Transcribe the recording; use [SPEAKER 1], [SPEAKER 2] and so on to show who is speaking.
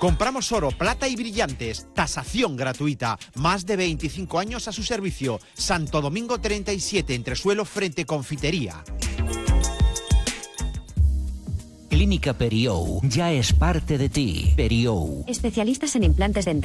[SPEAKER 1] Compramos oro, plata y brillantes. Tasación gratuita. Más de 25 años a su servicio. Santo Domingo 37, entresuelo frente Confitería.
[SPEAKER 2] Clínica Periou ya es parte de ti. Periou.
[SPEAKER 3] Especialistas en implantes dentales.